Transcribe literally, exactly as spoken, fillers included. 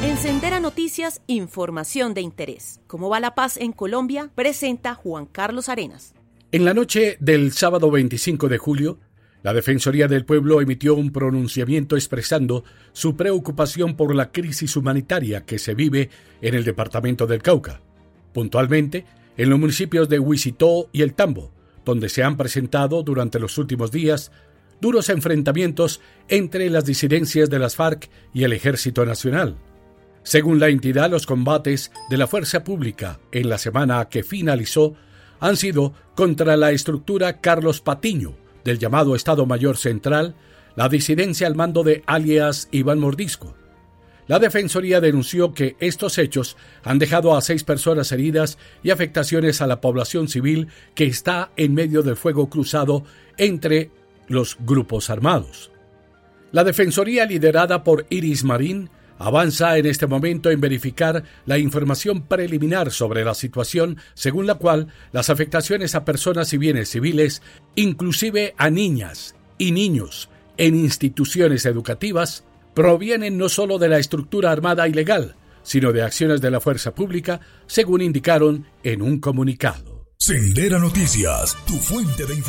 En Sendera Noticias, información de interés. ¿Cómo va la paz en Colombia? Presenta Juan Carlos Arenas. En la noche del sábado veinticinco de julio, la Defensoría del Pueblo emitió un pronunciamiento expresando su preocupación por la crisis humanitaria que se vive en el departamento del Cauca, puntualmente en los municipios de Huicitó y El Tambo, donde se han presentado durante los últimos días duros enfrentamientos entre las disidencias de las FARC y el Ejército Nacional. Según la entidad, los combates de la fuerza pública en la semana que finalizó han sido contra la estructura Carlos Patiño del llamado Estado Mayor Central, la disidencia al mando de alias Iván Mordisco. La Defensoría denunció que estos hechos han dejado a seis personas heridas y afectaciones a la población civil que está en medio del fuego cruzado entre los grupos armados. La Defensoría, liderada por Iris Marín, avanza en este momento en verificar la información preliminar sobre la situación, según la cual las afectaciones a personas y bienes civiles, inclusive a niñas y niños en instituciones educativas, provienen no solo de la estructura armada ilegal, sino de acciones de la fuerza pública, según indicaron en un comunicado. Sendera Noticias, tu fuente de información.